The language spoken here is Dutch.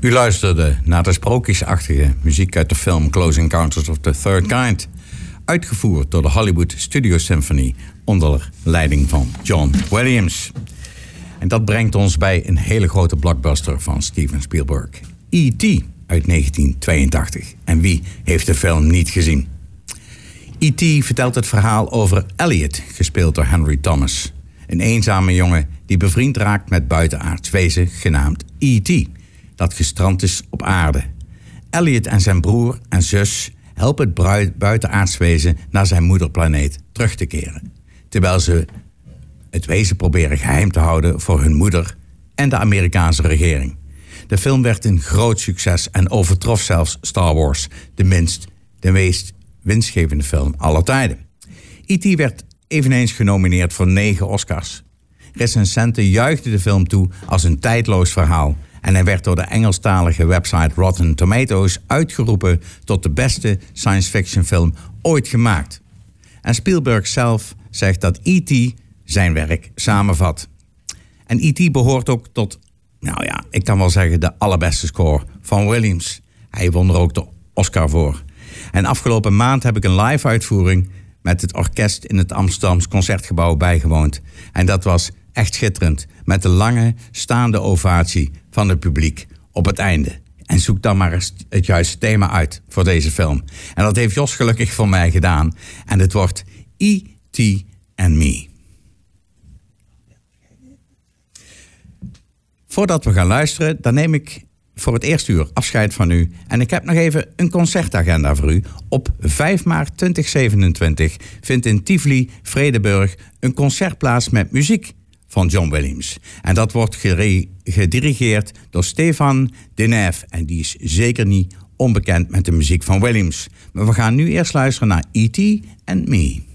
U luisterde naar de sprookjesachtige muziek uit de film Close Encounters of the Third Kind. Uitgevoerd door de Hollywood Studio Symphony onder leiding van John Williams. En dat brengt ons bij een hele grote blockbuster van Steven Spielberg. E.T. uit 1982. En wie heeft de film niet gezien? E.T. vertelt het verhaal over Elliot, gespeeld door Henry Thomas. Een eenzame jongen die bevriend raakt met buitenaards wezen genaamd E.T. dat gestrand is op aarde. Elliot en zijn broer en zus helpen het buitenaards wezen naar zijn moederplaneet terug te keren. Terwijl ze het wezen proberen geheim te houden voor hun moeder en de Amerikaanse regering. De film werd een groot succes en overtrof zelfs Star Wars, de meest winstgevende film aller tijden. E.T. werd eveneens genomineerd voor 9 Oscars. Recensenten juichten de film toe als een tijdloos verhaal en hij werd door de Engelstalige website Rotten Tomatoes uitgeroepen tot de beste science fiction film ooit gemaakt. En Spielberg zelf zegt dat E.T. zijn werk samenvat. En E.T. behoort ook tot, ik kan wel zeggen, de allerbeste score van Williams. Hij won er ook de Oscar voor. En afgelopen maand heb ik een live uitvoering met het orkest in het Amsterdamse Concertgebouw bijgewoond. En dat was echt schitterend, met de lange staande ovatie van het publiek op het einde. En zoek dan maar eens het juiste thema uit voor deze film. En dat heeft Jos gelukkig voor mij gedaan. En het wordt E.T. and Me. Voordat we gaan luisteren, dan neem ik voor het eerste uur afscheid van u. En ik heb nog even een concertagenda voor u. Op 5 maart 2027 vindt in Tivoli, Vredenburg, een concert plaats met muziek van John Williams. En dat wordt gedirigeerd door Stefan Deneve. En die is zeker niet onbekend met de muziek van Williams. Maar we gaan nu eerst luisteren naar E.T. and Me.